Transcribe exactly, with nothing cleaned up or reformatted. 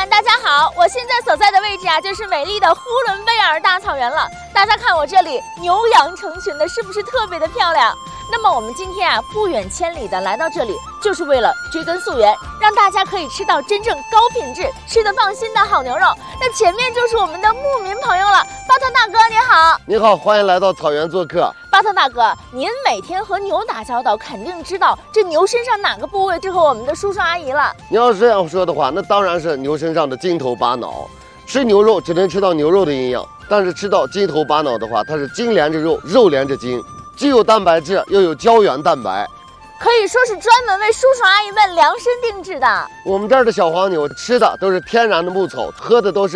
们，大家好！我现在所在的位置啊，就是美丽的呼伦贝尔大草原了。大家看我这里牛羊成群的，是不是特别的漂亮？那么我们今天啊，不远千里的来到这里，就是为了追根溯源，让大家可以吃到真正高品质、吃得放心的好牛肉。那前面就是我们的牧民朋友了，巴特大哥你好。 你好，欢迎来到草原做客。 巴特大哥，您每天和牛打交道，肯定知道这牛身上哪个部位最合我们的叔叔阿姨了。 你要是这样说的话，那当然是牛身上的筋头巴脑。吃牛肉只能吃到牛肉的营养，但是吃到筋头巴脑的话，它是筋连着肉，肉连着筋，既有蛋白质，又有胶原蛋白， 可以说是专门为叔叔阿姨们量身定制的。 我们这儿的小黄牛吃的都是天然的牧草，喝的都是